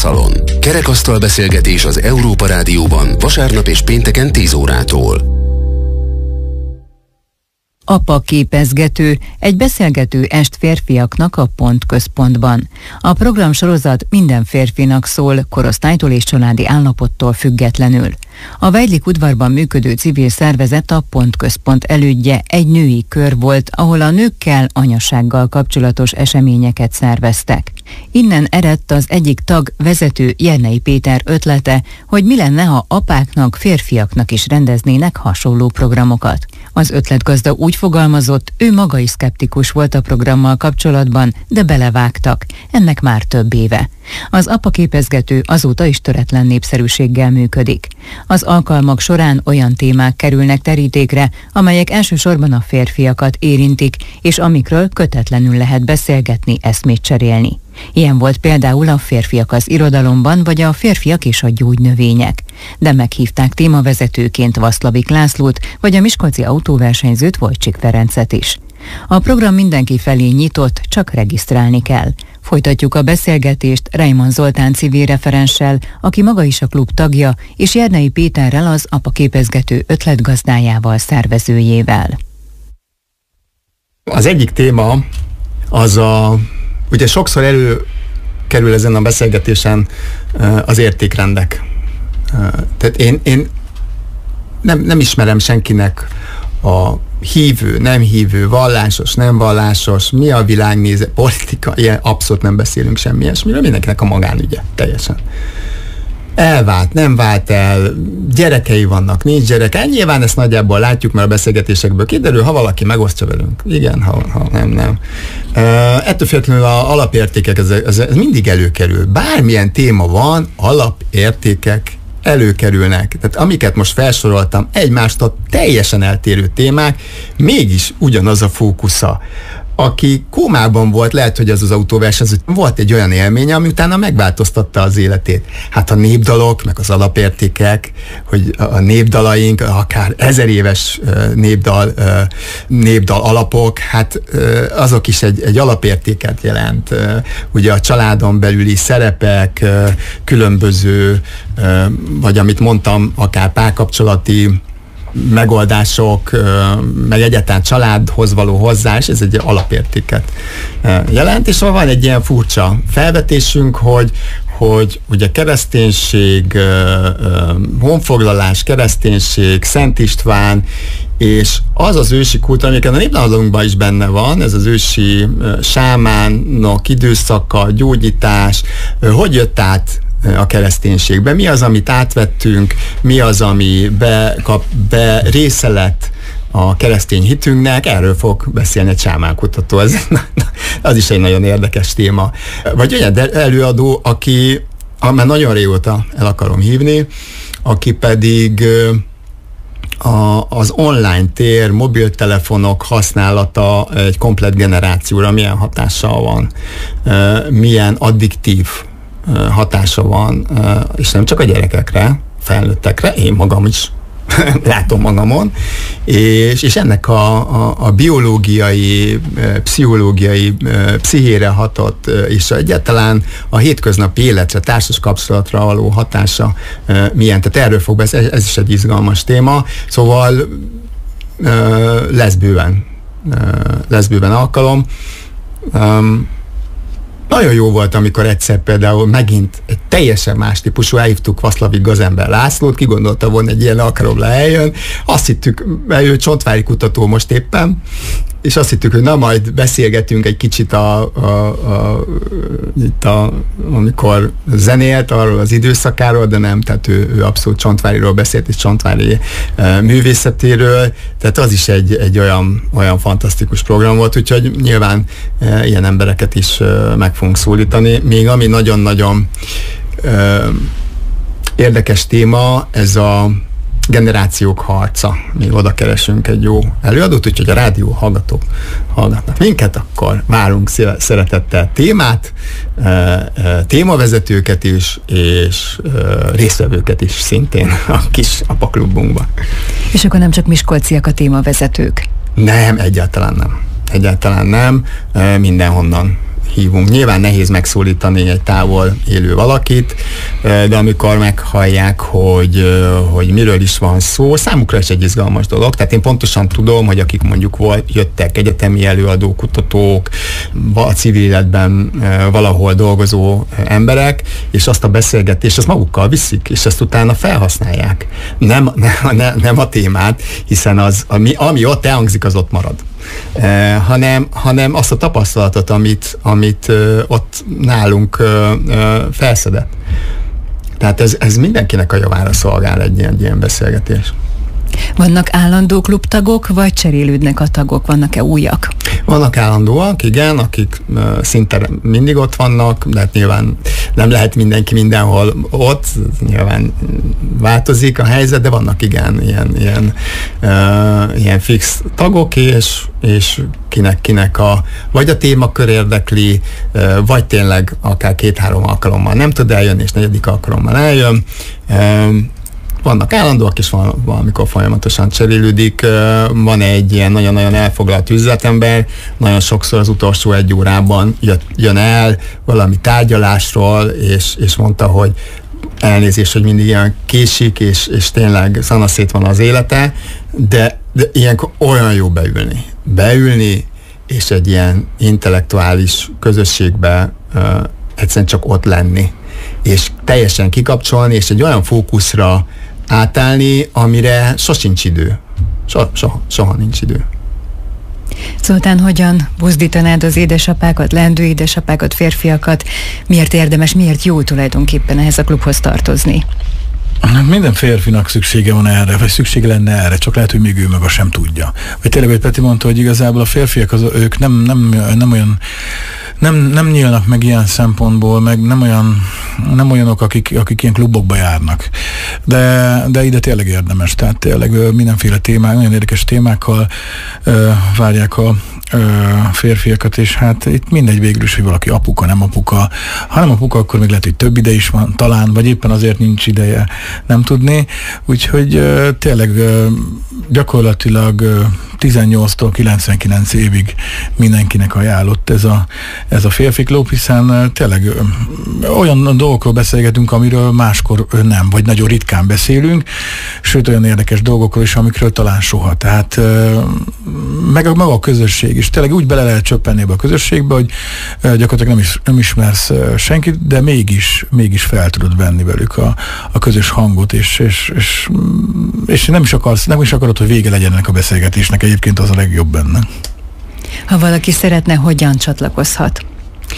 Szalon. Kerekasztal beszélgetés az Európa Rádióban vasárnap és pénteken 10 órától. Apa képezgető, egy beszélgető est férfiaknak a Pontközpontban. A programsorozat minden férfinak szól, korosztálytól és családi állapottól függetlenül. A Weidlich udvarban működő civil szervezet, a Pontközpont elődje egy női kör volt, ahol a nőkkel, anyasággal kapcsolatos eseményeket szerveztek. Innen eredt az egyik tag, vezető Jernei Péter ötlete, hogy mi lenne, ha apáknak, férfiaknak is rendeznének hasonló programokat. Az ötletgazda úgy fogalmazott, ő maga is szkeptikus volt a programmal kapcsolatban, de belevágtak. Ennek már több éve. Az apa képezgető azóta is töretlen népszerűséggel működik. Az alkalmak során olyan témák kerülnek terítékre, amelyek elsősorban a férfiakat érintik, és amikről kötetlenül lehet beszélgetni, eszmét cserélni. Ilyen volt például a Férfiak az irodalomban, vagy a Férfiak és a gyógynövények. De meghívták témavezetőként Vaszlavik Lászlót, vagy a miskolci autóversenyzőt, Wojcik Ferencet is. A program mindenki felé nyitott, csak regisztrálni kell. Folytatjuk a beszélgetést Reimann Zoltán civil referenssel, aki maga is a klub tagja, és Jernei Péterrel, az apa képezgető ötletgazdájával, szervezőjével. Az egyik téma az ugye sokszor előkerül ezen a beszélgetésen az értékrendek. Tehát én nem ismerem senkinek a hívő, nem hívő, vallásos, nem vallásos, mi a világnézet, politika, ilyen abszolút nem beszélünk semmi ilyesmiről, mindenkinek a magánügye, teljesen. Elvált, nem vált el, gyerekei vannak, nincs gyereke. Nyilván ezt nagyjából látjuk, mert a beszélgetésekből kiderül, ha valaki megosztja velünk. Igen, ha nem. Ettől függetlenül az alapértékek, ez mindig előkerül. Bármilyen téma van, alapértékek előkerülnek. Tehát amiket most felsoroltam, egymástól teljesen eltérő témák, mégis ugyanaz a fókusza. Aki kómában volt, lehet, hogy az autóversenyző, volt egy olyan élménye, ami utána megváltoztatta az életét. Hát a népdalok, meg az alapértékek, hogy a népdalaink, akár 1000 éves népdal alapok, hát azok is egy alapértéket jelent. Ugye a családon belüli szerepek, különböző, vagy amit mondtam, akár párkapcsolati megoldások, meg egyáltalán családhoz való hozzáállás, ez egy alapértéket jelent, és van egy ilyen furcsa felvetésünk, hogy ugye kereszténység, honfoglalás, kereszténység, Szent István, és az ősi kultúra, amiket a népdalonkban is benne van, ez az ősi sámánok időszaka, gyógyítás, hogy jött át a kereszténységbe, mi az, amit átvettünk, mi az, ami része lett a keresztény hitünknek, erről fog beszélni egy sámánkutató. Az is egy nagyon érdekes téma. Vagy olyan előadó, aki már nagyon régóta el akarom hívni, aki pedig az online tér, mobiltelefonok használata egy komplett generációra milyen hatással van, milyen addiktív hatása van, és nem csak a gyerekekre, felnőttekre, én magam is látom magamon, és ennek a biológiai, pszichológiai, pszichére hatott, és egyáltalán a hétköznapi életre, társas kapcsolatra való hatása milyen. Tehát erről fog beszélni, ez is egy izgalmas téma, szóval lesz bőven alkalom. Nagyon jó volt, amikor egyszer például megint egy teljesen más típusú, elhívtuk Vaszlavik Gazember Lászlót, ki gondolta volna, egy ilyen alkalomra eljön. Azt hittük, mert ő csontvári kutató most éppen, és azt hittük, hogy na majd beszélgetünk egy kicsit amikor zenélt, arról az időszakáról, de nem, tehát ő abszolút Csontváriról beszélt, és Csontvári művészetéről, tehát az is egy olyan fantasztikus program volt, úgyhogy nyilván ilyen embereket is meg fogunk szólítani. Még ami nagyon-nagyon érdekes téma, ez a generációk harca. Még oda keresünk egy jó előadót, úgyhogy a rádió hallgatók hallgatnak minket, akkor várunk szeretettel témát, témavezetőket is, és résztvevőket is szintén a kis apaklubunkban. És akkor nem csak miskolciak a témavezetők? Nem, egyáltalán nem. Mindenhonnan hívunk. Nyilván nehéz megszólítani egy távol élő valakit, de amikor meghallják, hogy miről is van szó, számukra is egy izgalmas dolog. Tehát én pontosan tudom, hogy akik mondjuk jöttek egyetemi előadók, kutatók, a civil életben valahol dolgozó emberek, és azt a beszélgetést azt magukkal viszik, és ezt utána felhasználják. Nem a témát, hiszen ami ott elhangzik, az ott marad. Hanem azt a tapasztalatot, amit ott nálunk felszedett. Tehát ez mindenkinek a javára szolgál egy ilyen beszélgetés. Vannak állandó klubtagok, vagy cserélődnek a tagok? Vannak-e újak? Vannak állandóak, igen, akik szinte mindig ott vannak, de hát nyilván nem lehet mindenki mindenhol ott, nyilván változik a helyzet, de vannak igen, ilyen fix tagok, és kinek vagy a témakör érdekli, vagy tényleg akár 2-3 alkalommal nem tud eljönni, és 4. alkalommal eljön. Vannak állandóak, és van, amikor folyamatosan cserélődik. Van egy ilyen nagyon-nagyon elfoglalt üzletember, nagyon sokszor az utolsó 1 órában jön el valami tárgyalásról, és mondta, hogy elnézést, hogy mindig ilyen késik, és tényleg szanaszét van az élete, de ilyenkor olyan jó beülni, és egy ilyen intellektuális közösségbe egyszerűen csak ott lenni, és teljesen kikapcsolni, és egy olyan fókuszra átállni, amire sosincs idő. Soha nincs idő. Zoltán, hogyan buzdítanád az édesapákat, leendő édesapákat, férfiakat? Miért érdemes, miért jó tulajdonképpen ehhez a klubhoz tartozni? Minden férfinak szüksége van erre, vagy szüksége lenne erre, csak lehet, hogy még ő maga sem tudja. Vagy tényleg, hogy Peti mondta, hogy igazából a férfiak, ők nem nyílnak meg ilyen szempontból, meg nem olyanok, akik ilyen klubokba járnak. De ide tényleg érdemes, tehát tényleg mindenféle témák, nagyon érdekes témákkal várják a férfiakat, és hát itt mindegy végül is, hogy valaki apuka, nem apuka. Ha nem apuka, akkor még lehet, hogy több ide is van, talán, vagy éppen azért nincs ideje, nem tudni. Úgyhogy tényleg gyakorlatilag 18-tól 99 évig mindenkinek ajánlott ez a férfi klub, hiszen tényleg olyan dolgokról beszélgetünk, amiről máskor nem, vagy nagyon ritkán beszélünk, sőt olyan érdekes dolgokról is, amikről talán soha. Tehát meg maga a közösség is. Tényleg úgy bele lehet csöppenni ebbe a közösségbe, hogy gyakorlatilag nem ismersz senkit, de mégis fel tudod venni velük a közös hangot, és nem is akarod, hogy vége legyen ennek a beszélgetésnek, egyébként az a legjobb benne. Ha valaki szeretne, hogyan csatlakozhat?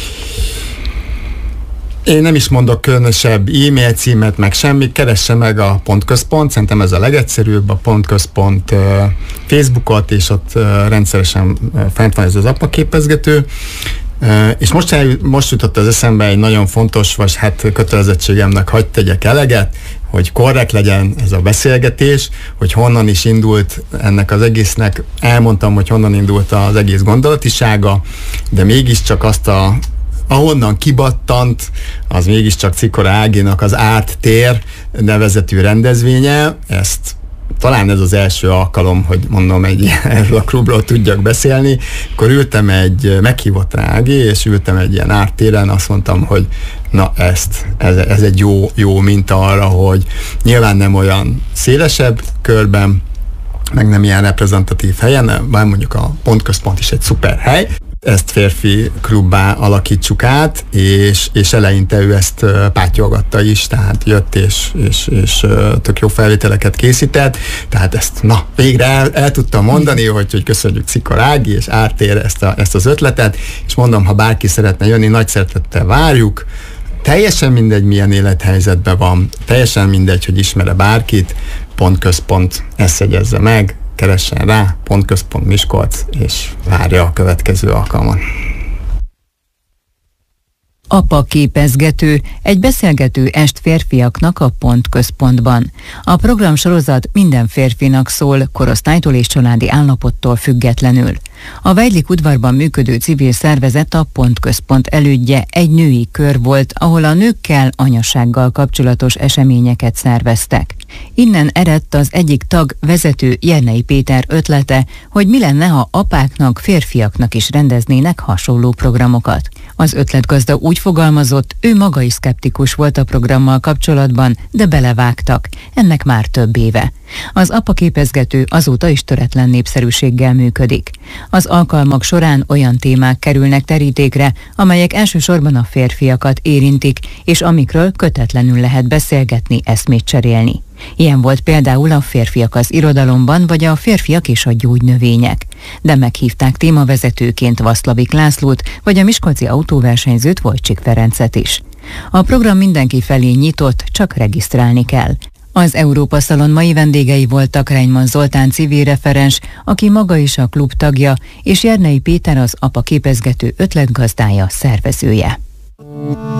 Én nem is mondok különösebb e-mail címet, meg semmit, keresse meg a Pontközpont, szerintem ez a legegyszerűbb, a Pontközpont Facebookot, és ott rendszeresen fent van ez az appaképezgető. És most jutott az eszembe egy nagyon fontos, vagy hát kötelezettségemnek hadd tegyek eleget, hogy korrekt legyen ez a beszélgetés, hogy honnan is indult ennek az egésznek. Elmondtam, hogy honnan indult az egész gondolatisága, de mégiscsak ahonnan kibattant, az mégiscsak Czikora Áginak az Árt tér nevezetű rendezvénye. Talán ez az első alkalom, hogy mondom, erről a klubról tudjak beszélni. Akkor meghívott rá Ági, és ültem egy ilyen Árt téren, azt mondtam, hogy na ez egy jó minta arra, hogy nyilván nem olyan szélesebb körben, meg nem ilyen reprezentatív helyen, bár mondjuk a Pontközpont is egy szuper hely, ezt férfi klubbá alakítsuk át, és eleinte ő ezt pátyolgatta is, tehát jött és tök jó felvételeket készített, tehát ezt végre el tudtam mondani, hogy köszönjük Czikora Ági, és áttér ezt az ötletet, és mondom, ha bárki szeretne jönni, nagy szeretettel várjuk, teljesen mindegy, milyen élethelyzetben van, teljesen mindegy, hogy ismer-e bárkit, Pontközpont, ezt jegyezze meg, keressen rá, Pontközpont Miskolc, és várja a következő alkalmat. Apa képezgető, egy beszélgető est férfiaknak a Pontközpontban. A programsorozat minden férfinak szól, korosztálytól és családi állapottól függetlenül. A Weidlich udvarban működő civil szervezet, a Pontközpont elődje egy női kör volt, ahol a nőkkel, anyasággal kapcsolatos eseményeket szerveztek. Innen eredt az egyik tag, vezető Jernei Péter ötlete, hogy mi lenne, ha apáknak, férfiaknak is rendeznének hasonló programokat. Az ötletgazda úgy fogalmazott, ő maga is szkeptikus volt a programmal kapcsolatban, de belevágtak. Ennek már több éve. Az apaképezgető azóta is töretlen népszerűséggel működik. Az alkalmak során olyan témák kerülnek terítékre, amelyek elsősorban a férfiakat érintik, és amikről kötetlenül lehet beszélgetni, eszmét cserélni. Ilyen volt például a Férfiak az irodalomban, vagy a Férfiak és a gyógynövények. De meghívták témavezetőként Vaszlavik Lászlót, vagy a miskolci autóversenyzőt, Wojcik Ferencet is. A program mindenki felé nyitott, csak regisztrálni kell. Az Európa Szalon mai vendégei voltak Reimann Zoltán civil referens, aki maga is a klub tagja, és Jernei Péter az apaképezgető ötletgazdája, szervezője.